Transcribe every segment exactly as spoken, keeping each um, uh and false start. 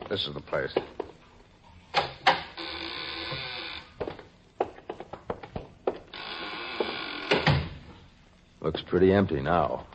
This is the place. Looks pretty empty now.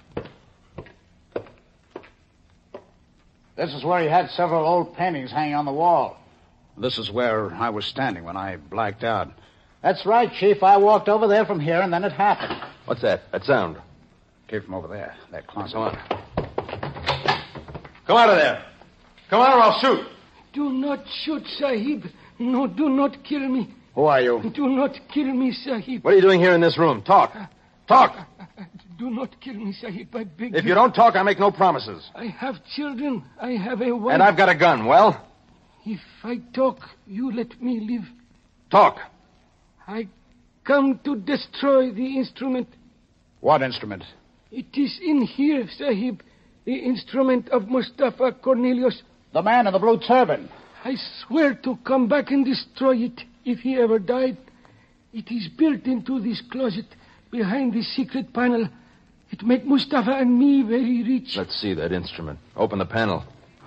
This is where he had several old paintings hanging on the wall. This is where I was standing when I blacked out. That's right, Chief. I walked over there from here, and then it happened. What's that? That sound? Came from over there, that closet. Come on. Come out of there. Come on or I'll shoot. Do not shoot, Sahib. No, do not kill me. Who are you? Do not kill me, Sahib. What are you doing here in this room? Talk. Talk. Do not kill me, Sahib. I beg If you don't talk, I make no promises. I have children. I have a wife. And I've got a gun. Well? If I talk, you let me live. Talk. I come to destroy the instrument. What instrument? It is in here, Sahib. The instrument of Mustafa Cornelius. The man in the blue turban. I swear to come back and destroy it if he ever died. It is built into this closet behind this secret panel. It make Mustafa and me very rich. Let's see that instrument. Open the panel.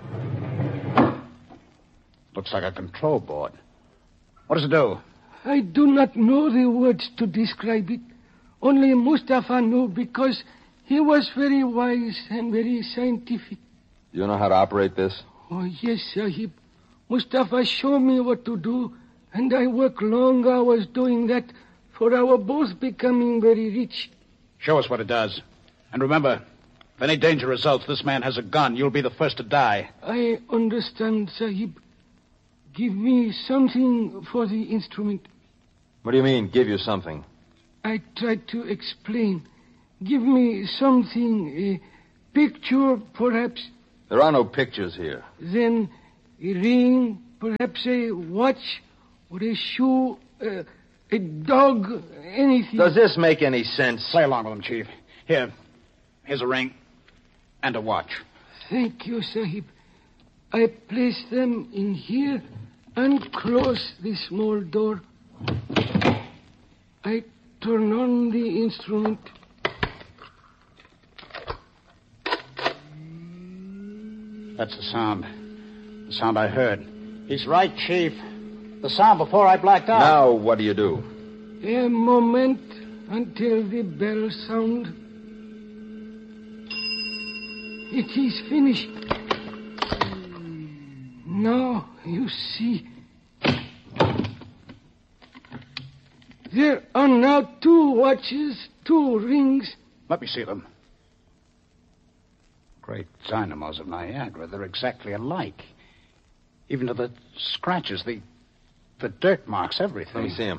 Looks like a control board. What does it do? I do not know the words to describe it. Only Mustafa knew because he was very wise and very scientific. You know how to operate this? Oh, yes, Sahib. Mustafa showed me what to do, and I work long hours doing that for our both becoming very rich. Show us what it does. And remember, if any danger results, this man has a gun. You'll be the first to die. I understand, Sahib. Give me something for the instrument. What do you mean, give you something? I tried to explain. Give me something, a picture, perhaps. There are no pictures here. Then a ring, perhaps a watch, or a shoe, uh, a dog, anything. Does this make any sense? Play along with him, Chief. Here, here's a ring and a watch. Thank you, Sahib. I place them in here and close the small door. I turn on the instrument. That's the sound. The sound I heard. He's right, Chief. The sound before I blacked out. Now, what do you do? A moment until the bell sound. It is finished. Now, you see. There are now two watches, two rings. Let me see them. Great dynamos of Niagara. They're exactly alike. Even to the scratches, the the dirt marks, everything. Let me see them.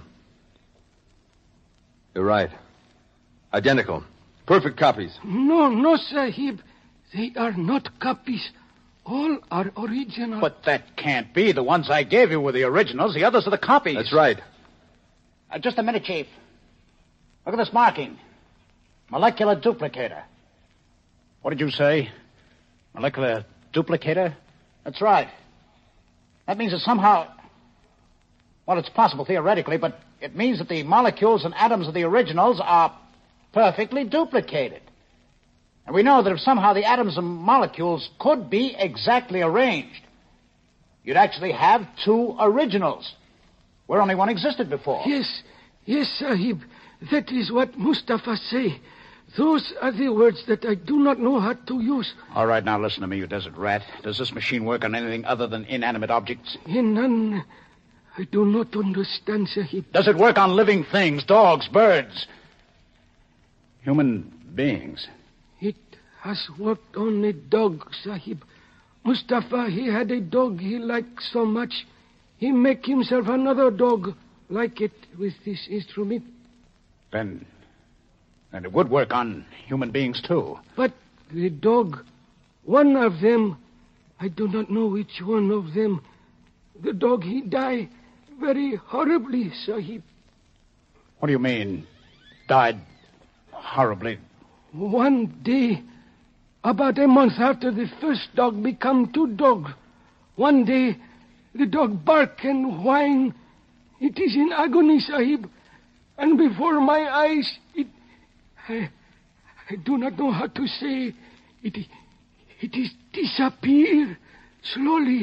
You're right. Identical. Perfect copies. No, no, Sahib. They are not copies. All are original. But that can't be. The ones I gave you were the originals. The others are the copies. That's right. Uh, just a minute, Chief. Look at this marking. Molecular duplicator. What did you say? Molecular duplicator? That's right. That means that somehow... Well, it's possible theoretically, but it means that the molecules and atoms of the originals are perfectly duplicated. And we know that if somehow the atoms and molecules could be exactly arranged, you'd actually have two originals, where only one existed before. Yes, yes, Sahib. That is what Mustafa say. Those are the words that I do not know how to use. All right, now listen to me, you desert rat. Does this machine work on anything other than inanimate objects? In none. I do not understand, Sahib. Does it work on living things, dogs, birds? Human beings? It has worked on a dog, Sahib. Mustafa, he had a dog he liked so much. He make himself another dog like it with this instrument. Then, then it would work on human beings, too. But the dog, one of them, I do not know which one of them, the dog, he died very horribly, Sahib. What do you mean, died horribly? One day, about a month after the first dog become two dogs, one day, the dog bark and whine. It is in agony, Sahib. And before my eyes, it... I, I do not know how to say. It, it is disappear. Slowly,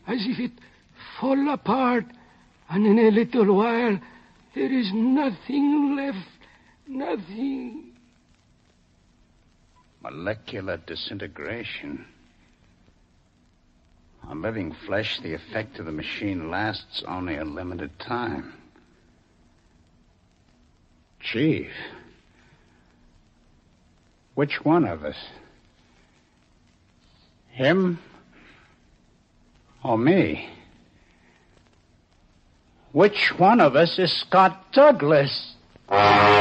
as if it fall apart, and in a little while there is nothing left, nothing. Molecular disintegration. On living flesh, the effect of the machine lasts only a limited time. Chief, which one of us? Him or me? Which one of us is Scott Douglas?